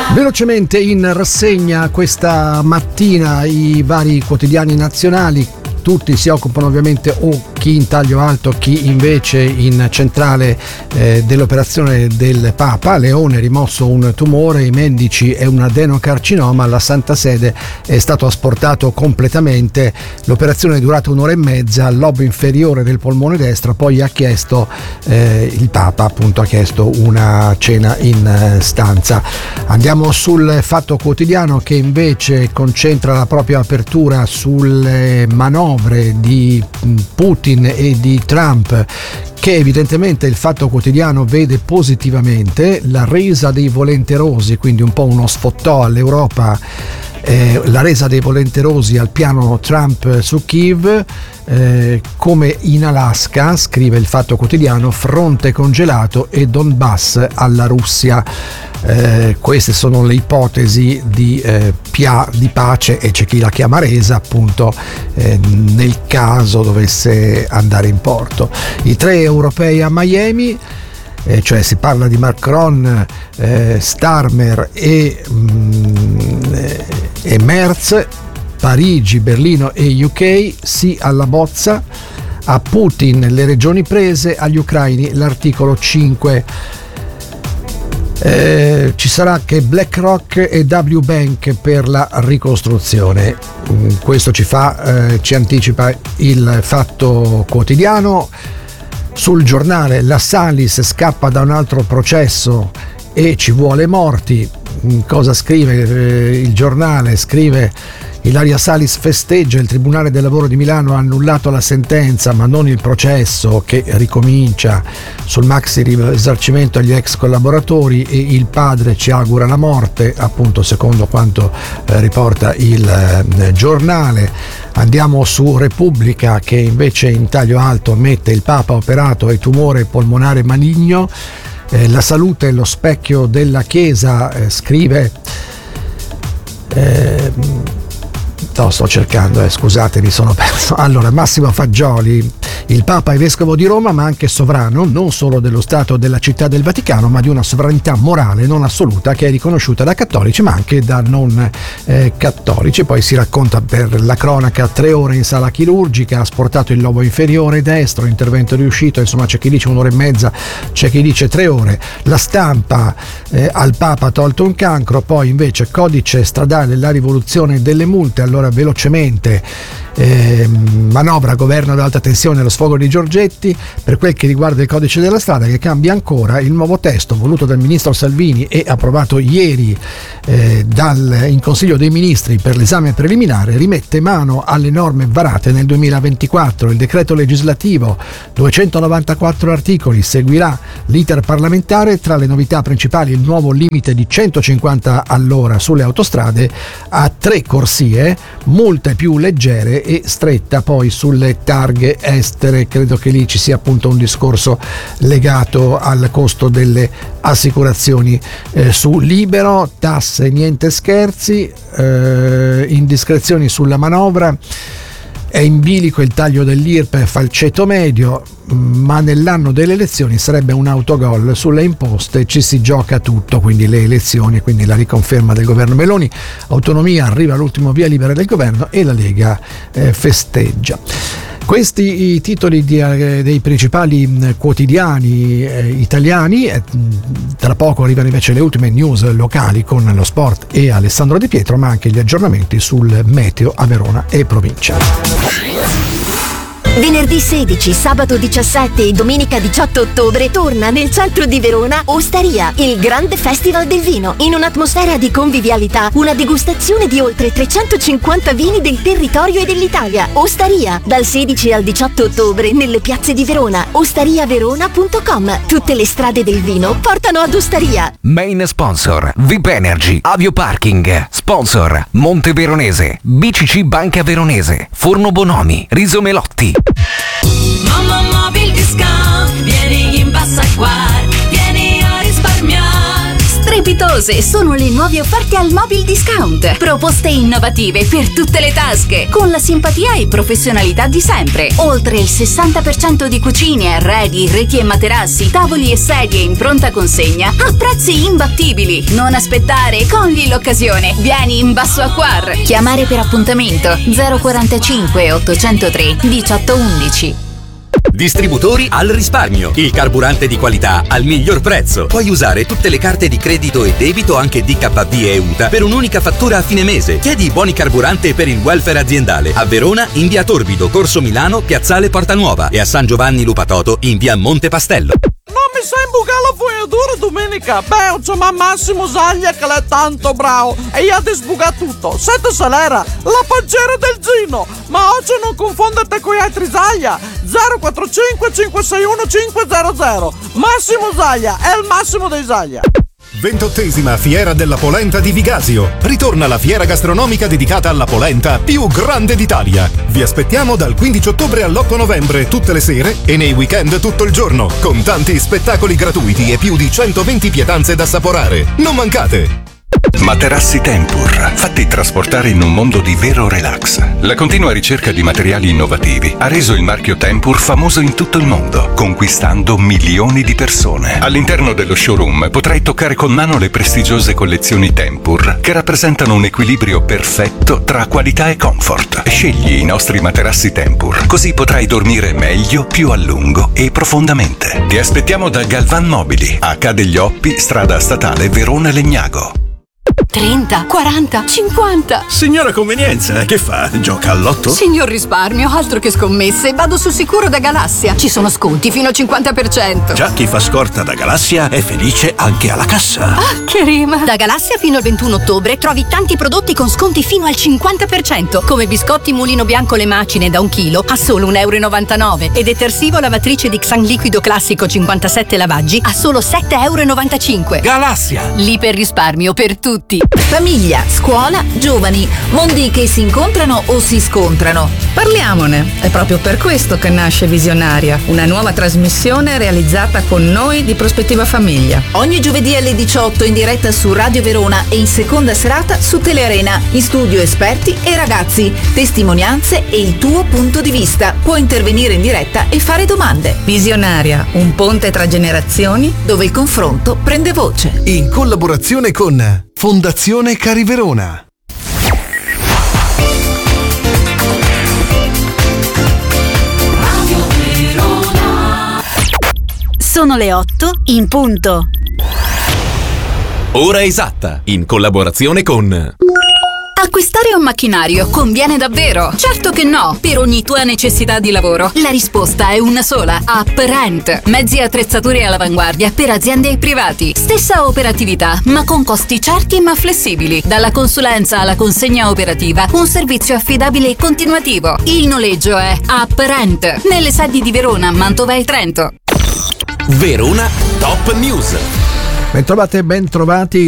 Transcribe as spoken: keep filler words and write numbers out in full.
Velocemente in rassegna questa mattina i vari quotidiani nazionali, tutti si occupano ovviamente o chi in taglio alto, chi invece in centrale eh, dell'operazione del Papa. Leone rimosso un tumore, i medici è un adenocarcinoma, la Santa Sede è stato asportato completamente, l'operazione è durata un'ora e mezza, lobo inferiore del polmone destro, poi ha chiesto eh, il Papa appunto ha chiesto una cena in eh, stanza. Andiamo sul Fatto Quotidiano, che invece concentra la propria apertura sulle manovre di Putin e di Trump, che evidentemente il Fatto Quotidiano vede positivamente. La resa dei volenterosi, quindi un po' uno sfottò all'Europa, eh, la resa dei volenterosi al piano Trump su Kiev, eh, come in Alaska, scrive il Fatto Quotidiano, fronte congelato e Donbass alla Russia. Eh, queste sono le ipotesi di, eh, pia, di pace, e c'è chi la chiama resa appunto eh, nel caso dovesse andare in porto. I tre europei a Miami, eh, cioè si parla di Macron, eh, Starmer e, mm, e Merz, Parigi, Berlino e U K, sì alla bozza, a Putin le regioni prese, agli ucraini l'articolo cinque. Eh, ci sarà anche BlackRock e W Bank per la ricostruzione. Questo ci fa, eh, ci anticipa il Fatto Quotidiano. Sul Giornale, la Salis scappa da un altro processo e ci vuole morti. Cosa scrive eh, il Giornale? Scrive: Ilaria Salis festeggia, il Tribunale del Lavoro di Milano ha annullato la sentenza ma non il processo che ricomincia sul maxi risarcimento agli ex collaboratori, e il padre ci augura la morte, appunto secondo quanto eh, riporta il eh, Giornale. Andiamo su Repubblica, che invece in taglio alto mette il Papa operato ai tumore polmonare maligno. Eh, la salute è lo specchio della Chiesa, eh, scrive eh, no, sto cercando, eh, scusate, mi sono perso. Allora, Massimo Fagioli: il Papa è vescovo di Roma ma anche sovrano non solo dello Stato della Città del Vaticano, ma di una sovranità morale non assoluta che è riconosciuta da cattolici ma anche da non eh, cattolici. Poi si racconta per la cronaca: tre ore in sala chirurgica, ha asportato il lobo inferiore destro, intervento riuscito, insomma c'è chi dice un'ora e mezza, c'è chi dice tre ore. La Stampa: eh, al Papa ha tolto un cancro. Poi invece codice stradale, la rivoluzione delle multe. Allora velocemente, eh, manovra governo dell'alta tensione, lo sfogo di Giorgetti per quel che riguarda il codice della strada, che cambia ancora. Il nuovo testo voluto dal ministro Salvini e approvato ieri eh, dal, in Consiglio dei Ministri per l'esame preliminare rimette mano alle norme varate nel duemilaventiquattro. Il decreto legislativo, duecentonovantaquattro articoli, seguirà l'iter parlamentare. Tra le novità principali il nuovo limite di centocinquanta all'ora sulle autostrade a tre corsie, multe più leggere e stretta poi sulle targhe estere. Credo che lì ci sia appunto un discorso legato al costo delle assicurazioni. Eh, su Libero, tasse niente scherzi, eh, indiscrezioni sulla manovra. È in bilico il taglio dell'I R P E F al ceto medio, ma nell'anno delle elezioni sarebbe un autogol sulle imposte, ci si gioca tutto, quindi le elezioni e quindi la riconferma del governo Meloni. Autonomia, arriva l'ultimo via libera del governo e la Lega eh, festeggia. Questi i titoli di, eh, dei principali quotidiani eh, italiani. Eh, tra poco arrivano invece le ultime news locali con lo sport e Alessandro Di Pietro, ma anche gli aggiornamenti sul meteo a Verona e provincia. Venerdì sedici, sabato diciassette e domenica diciotto ottobre torna nel centro di Verona Osteria, il grande festival del vino. In un'atmosfera di convivialità, una degustazione di oltre trecentocinquanta vini del territorio e dell'Italia. Osteria, dal sedici al diciotto ottobre nelle piazze di Verona. osteria verona punto com. Tutte le strade del vino portano ad Osteria. Main sponsor V I P Energy, Avio Parking. Sponsor Monte Veronese, B C C Banca Veronese, Forno Bonomi, Riso Melotti. Mamma Mobil Discount, vieni in Bassaguar, vieni a risparmiare. Strepitose sono le nuove offerte al Mobil Discount. Proposte innovative per tutte le tasche, con la simpatia e professionalità di sempre. Oltre il sessanta per cento di cucine, arredi, reti e materassi, tavoli e sedie in pronta consegna a prezzi imbattibili. Non aspettare, cogli l'occasione. Vieni in Basso Acquar. Chiamare per appuntamento zero quarantacinque ottocentotre diciotto undici. Distributori al risparmio, il carburante di qualità al miglior prezzo. Puoi usare tutte le carte di credito e debito, anche D K B e U T A, per un'unica fattura a fine mese. Chiedi i buoni carburante per il welfare aziendale. A Verona in via Torbido, Corso Milano, Piazzale Porta Nuova, e a San Giovanni Lupatoto in via Monte Pastello. Non mi sai imbucare la fogliatura domenica? Beh, c'è ma Massimo Zaglia che l'è tanto bravo e gli ha disbucato tutto. Sette Salera, la pancera del Gino. Ma oggi non confonderti con gli altri Zaglia. zero quattro cinque cinque sei uno cinque zero zero. Massimo Zaglia è il massimo dei Zaglia. ventottesima Fiera della Polenta di Vigasio. Ritorna la fiera gastronomica dedicata alla polenta più grande d'Italia. Vi aspettiamo dal quindici ottobre all'otto novembre tutte le sere e nei weekend tutto il giorno, con tanti spettacoli gratuiti e più di centoventi pietanze da assaporare. Non mancate! Materassi Tempur, fatti trasportare in un mondo di vero relax. La continua ricerca di materiali innovativi ha reso il marchio Tempur famoso in tutto il mondo, conquistando milioni di persone. All'interno dello showroom potrai toccare con mano le prestigiose collezioni Tempur, che rappresentano un equilibrio perfetto tra qualità e comfort. Scegli i nostri materassi Tempur, così potrai dormire meglio, più a lungo e profondamente. Ti aspettiamo da Galvan Mobili, a Ca' degli Oppi, strada statale Verona Legnago. trenta, quaranta, cinquanta. Signora convenienza, che fa? Gioca al lotto? Signor risparmio, altro che scommesse. Vado sul sicuro da Galassia. Ci sono sconti fino al cinquanta per cento. Già chi fa scorta da Galassia è felice anche alla cassa. Ah, che rima! Da Galassia fino al ventuno ottobre trovi tanti prodotti con sconti fino al cinquanta per cento, come biscotti Mulino Bianco le macine da un chilo a solo un euro e novantanove e detersivo lavatrice di Xan liquido classico cinquantasette lavaggi a solo sette euro e novantacinque. Galassia! L'iperrisparmio per tutti. Famiglia, scuola, giovani, mondi che si incontrano o si scontrano. Parliamone, è proprio per questo che nasce Visionaria, una nuova trasmissione realizzata con noi di Prospettiva Famiglia. Ogni giovedì alle diciotto in diretta su Radio Verona e in seconda serata su Telearena. In studio esperti e ragazzi, testimonianze e il tuo punto di vista. Puoi intervenire in diretta e fare domande. Visionaria, un ponte tra generazioni dove il confronto prende voce. In collaborazione con Fondazione Cari Verona. Sono le otto in punto. Ora esatta, in collaborazione con... Acquistare un macchinario conviene davvero? Certo che no, per ogni tua necessità di lavoro. La risposta è una sola: Apprent. Mezzi e attrezzature all'avanguardia per aziende e privati. Stessa operatività, ma con costi certi ma flessibili. Dalla consulenza alla consegna operativa, un servizio affidabile e continuativo. Il noleggio è Apprent, nelle sedi di Verona, Mantova e Trento. Verona Top News. Bentrovate e ben trovati.